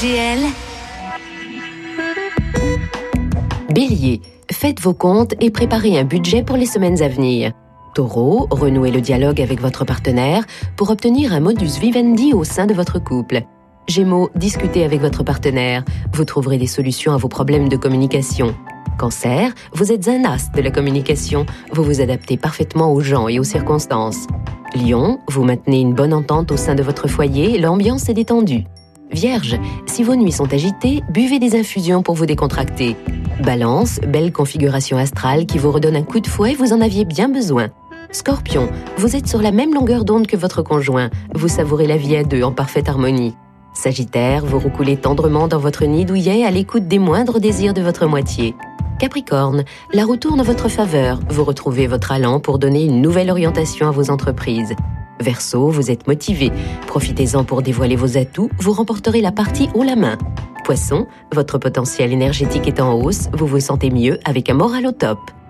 GL. Bélier, faites vos comptes et préparez un budget pour les semaines à venir. Taureau, renouez le dialogue avec votre partenaire pour obtenir un modus vivendi au sein de votre couple. Gémeaux, discutez avec votre partenaire. Vous trouverez des solutions à vos problèmes de communication. Cancer, vous êtes un as de la communication. Vous vous adaptez parfaitement aux gens et aux circonstances. Lion, vous maintenez une bonne entente au sein de votre foyer et l'ambiance est détendue. Vierge, si vos nuits sont agitées, buvez des infusions pour vous décontracter. Balance, belle configuration astrale qui vous redonne un coup de fouet, vous en aviez bien besoin. Scorpion, vous êtes sur la même longueur d'onde que votre conjoint. Vous savourez la vie à deux en parfaite harmonie. Sagittaire, vous roucoulez tendrement dans votre nid douillet à l'écoute des moindres désirs de votre moitié. Capricorne, la roue tourne en votre faveur. Vous retrouvez votre allant pour donner une nouvelle orientation à vos entreprises. Verseau, vous êtes motivé. Profitez-en pour dévoiler vos atouts, vous remporterez la partie haut la main. Poisson, votre potentiel énergétique est en hausse, vous vous sentez mieux avec un moral au top.